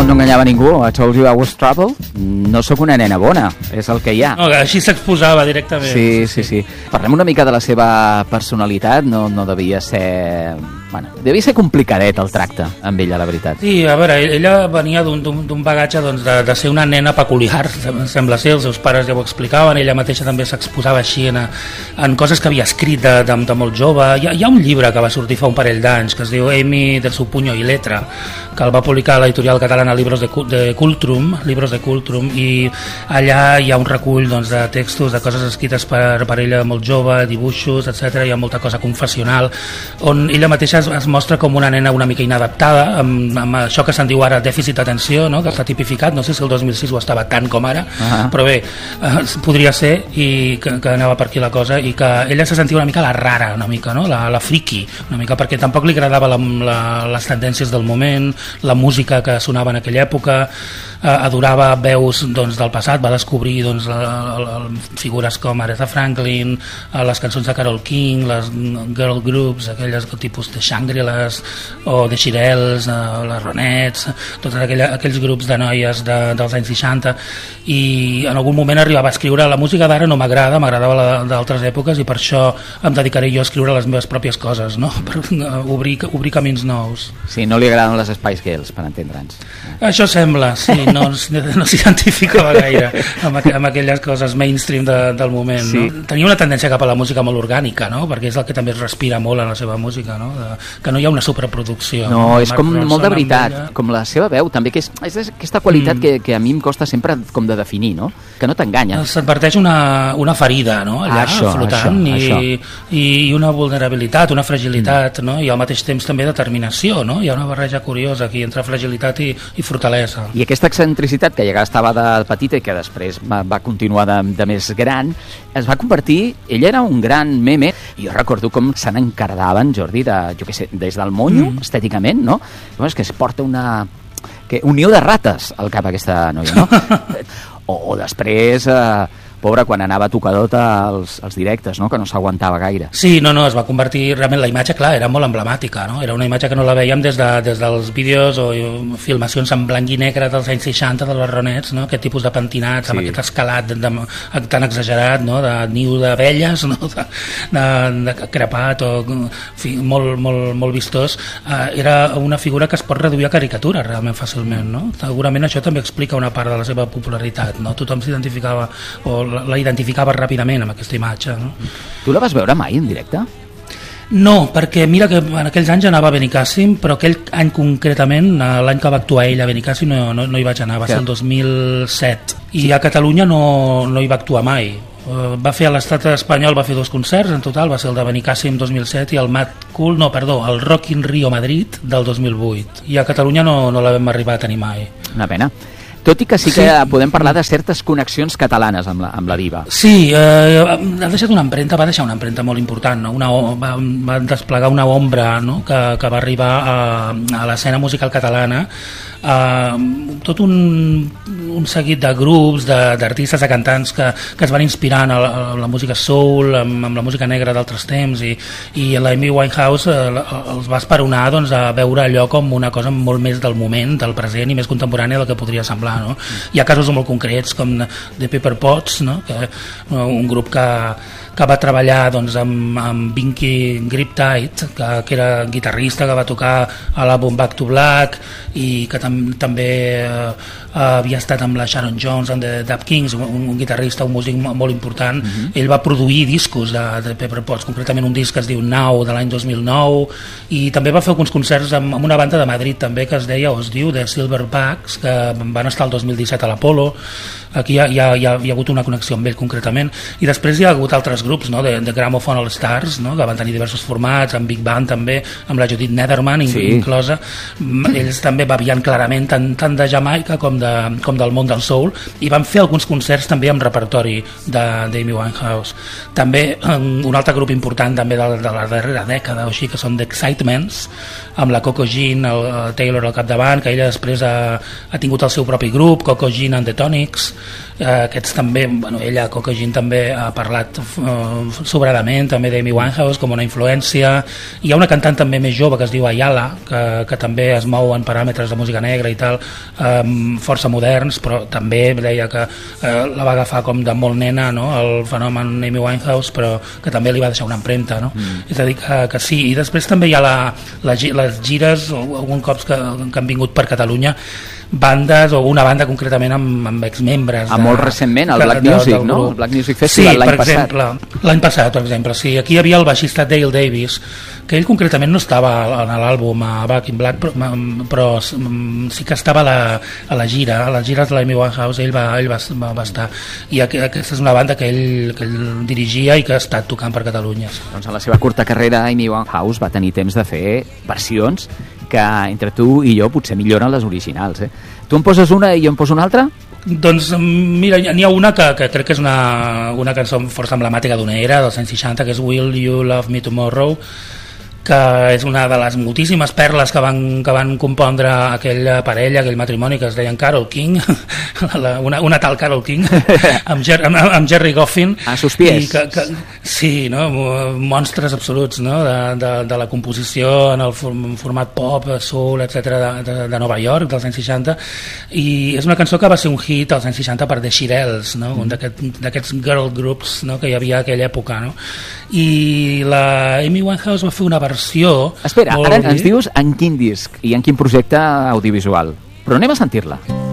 no enganyava ningú, I told you I was trouble. No sóc una nena bona, és el que hi ha. No, així s'exposava directament. Sí. Parlem una mica de la seva personalitat, no devia ser... Bueno, devia ser complicadet el tracte amb ella, la veritat. Sí, a veure, ella venia d'un bagatge doncs, de ser una nena peculiar, sembla ser, els seus pares ja ho explicaven, ella mateixa també s'exposava així en coses que havia escrit de molt jove. Hi ha un llibre que va sortir fa un parell d'anys que es diu Amy del su puño y letra, que el va publicar l'editorial catalana Libros de Cultrum, i allà hi ha un recull doncs, de textos, de coses escrites per ella molt jove, dibuixos, etc. Hi ha molta cosa confessional, on ella mateixa es mostra com una nena una mica inadaptada, amb això que se'n diu ara dèficit d'atenció, no? Que està tipificat, no sé si el 2006 ho estava tant com ara, però bé, podria ser, i que anava per aquí la cosa, i que ella se sentia una mica la rara, una mica, no? La friki, una mica, perquè tampoc li agradava les tendències del moment, la música que sonava en aquella època, adorava veus doncs, del passat, va descobrir doncs, figures com Aretha Franklin, les cançons de Carole King, les girl groups, aquelles tipus de Shangri-Las o de Shirelles, les Ronettes, tots aquells grups de noies dels anys 60, i en algun moment arribava a escriure la música d'ara no m'agrada, m'agradava la d'altres èpoques, i per això em dedicaré jo a escriure les meves pròpies coses, no? Per obrir camins nous. Sí, no li agraden les Spice Girls, per entendre'ns. Això sembla, sí, no s'identificava gaire amb aquelles coses mainstream del moment, sí. No? Tenia una tendència cap a la música molt orgànica, no? Perquè és el que també es respira molt en la seva música, no? Que no hi ha una superproducció. No, és com molt de veritat, com la seva veu també, que és aquesta qualitat que a mi em costa sempre com de definir, no? Que no t'enganya. S'adverteix una ferida, no? Allà, flotant, i una vulnerabilitat, una fragilitat, no? I al mateix temps també determinació, no? Hi ha una barreja curiosa aquí entre fragilitat i fortalesa. I aquesta excentricitat que ja estava de petita i que després va continuar de més gran, es va convertir... Ella era un gran meme. Jo recordo com se n'encardaven, Jordi, jo què sé, des del monyo, estèticament, no? És que es porta un niu de rates al cap aquesta noia, no? O després... Pobre, quan anava tocadota als directes, no? Que no s'aguantava gaire. Sí, no, es va convertir... Realment la imatge, clar, era molt emblemàtica, no? Era una imatge que no la veiem des dels vídeos o filmacions en blanc i negre dels anys 60 de les Ronettes, no? Aquest tipus de pentinats, amb aquest escalat tan exagerat, no? De niu d'abelles, no? De crepat, molt vistós. Era una figura que es pot reduir a caricatura realment fàcilment, no? Segurament això també explica una part de la seva popularitat, no? Tothom s'identificava o la identificava ràpidament amb aquesta imatge, no? Tu la vas veure mai en directe? No, perquè mira que en aquells anys anava a Benicàssim, però aquell any concretament, l'any que va actuar ell a Benicàssim no hi vaig anar, va ser el 2007, i a Catalunya no hi va actuar mai. Va fer a l'estat espanyol, va fer 2 concerts en total, va ser el de Benicàssim 2007 i el Rock in Rio Madrid del 2008, i a Catalunya no l'hem arribat a tenir mai. Una pena. Tot i que sí que podem parlar de certes connexions catalanes amb la diva. Sí, va deixar una empremta molt important, no? Va desplegar una ombra, no? que va arribar a l'escena musical catalana, tot un seguit de grups, d'artistes, de cantants que es van inspirant a la música soul, amb la música negra d'altres temps, i l'Amy Winehouse els va esperonar doncs, a veure allò com una cosa molt més del moment, del present i més contemporània del que podria semblar. No? Hi ha casos molt concrets com The Pepper Pots, no? Un grup que va treballar doncs, amb Binky Griptide, que era guitarrista, que va tocar a l'àlbum Back to Black, i que també havia estat amb la Sharon Jones and the Dap Kings, un guitarrista, un músic molt important. Ell va produir discos de Pepper Potts, concretament un disc que es diu Now, de l'any 2009, i també va fer alguns concerts amb una banda de Madrid també que es diu The Silverbacks, que van estar el 2017 a l'Apolo. Aquí hi ha hagut una connexió amb ell concretament, i després hi ha hagut altres grups, no? de Gramophone All Stars, no? Que van tenir diversos formats, amb Big Band també, amb la Judith Nederman inclosa. Ells també bevien clarament tant de Jamaica com del món del soul, i van fer alguns concerts també amb repertori d'Amy Winehouse. També un altre grup important també de la darrera dècada o així, que són The Excitements, amb la Coco Jean, el Taylor al capdavant, que ella després ha tingut el seu propi grup, Coco Jean and the Tonics. Aquests també, ella, Coco Jean, també ha parlat sobradament també d'Amy Winehouse com una influència. Hi ha una cantant també més jove que es diu Ayala, que també es mou en paràmetres de música negra i tal, força moderns, però també deia que la va agafar com de molt nena, no? El fenomen Amy Winehouse, però que també li va deixar una empremta, no? És a dir, que sí. I després també hi ha les gires, alguns cops que han vingut per Catalunya, bandes, o una banda concretament amb exmembres. Molt recentment, el Black Music, no? El Black Music Festival l'any passat. Sí, l'any passat, per exemple, sí. Aquí hi havia el baixista Dale Davis, que ell concretament no estava en l'àlbum Back in Black, però sí que estava a la gira, a les gires de l'Amy Winehouse, ell va estar. I aquesta és una banda que ell dirigia i que ha estat tocant per Catalunya. Doncs en la seva curta carrera, Amy Winehouse va tenir temps de fer versions que entre tu i jo potser milloren les originals, eh? Tu em poses una i jo em poso una altra? Doncs mira, n'hi ha una que crec que és una cançó força emblemàtica d'una era, dels anys 60, que és Will You Love Me Tomorrow, que és una de les moltíssimes perles que van compondre aquella parella, aquell matrimoni que es deien Carole King, una tal Carole King, amb Jerry Goffin. A sus pies. Sí, no? Monstres absoluts, no? de la composició en el format pop, soul, etc de Nova York, dels anys 60, i és una cançó que va ser un hit als anys 60 per The Shirelles, no? Un d'aquests girl groups, no? Que hi havia a aquella època, no? I la Amy Winehouse va fer una versió... Espera, ara ens dius en quin disc i en quin projecte audiovisual, però anem a sentir-la.